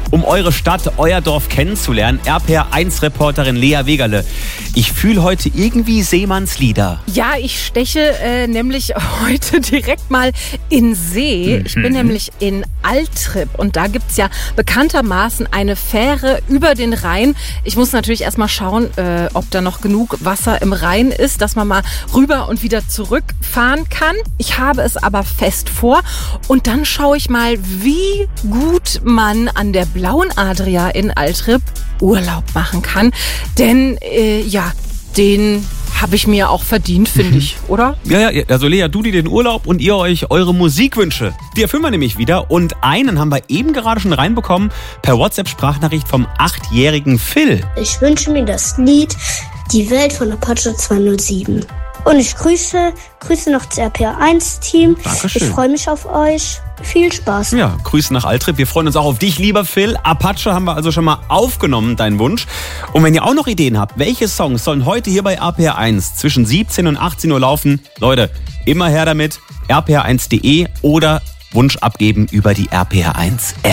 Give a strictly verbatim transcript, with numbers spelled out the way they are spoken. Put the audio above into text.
um eure Stadt, euer Dorf kennenzulernen. R P R eins Reporterin Lea Wegerle. Ich fühle heute irgendwie Seemannslieder. Ja, ich steche äh, nämlich heute direkt mal in See. Mhm. Ich bin nämlich in Altrip und da gibt's ja bekanntermaßen eine Fähre über den Rhein. Ich muss natürlich erstmal schauen, äh, ob da noch genug Wasser im Rhein ist, dass man mal rüber und wieder zurückfahren kann. Ich habe es aber fest vor und dann schaue ich mal, wie gut man an der Blauen Adria in Altrip Urlaub machen kann. Denn äh, ja, den habe ich mir auch verdient, finde ich, oder? Ja, ja, also Lea, du dir den Urlaub und ihr euch eure Musikwünsche. Die erfüllen wir nämlich wieder. Und einen haben wir eben gerade schon reinbekommen per WhatsApp-Sprachnachricht vom achtjährigen Phil. Ich wünsche mir das Lied Die Welt von Apache zweihundertsieben. Und ich grüße, grüße noch das R P R eins Team. Dankeschön. Ich freue mich auf euch. Viel Spaß. Ja, Grüße nach Altrip. Wir freuen uns auch auf dich, lieber Phil. Apache haben wir also schon mal aufgenommen, deinen Wunsch. Und wenn ihr auch noch Ideen habt, welche Songs sollen heute hier bei R P R eins zwischen siebzehn und achtzehn Uhr laufen? Leute, immer her damit. R P R eins punkt de oder Wunsch abgeben über die R P R eins App.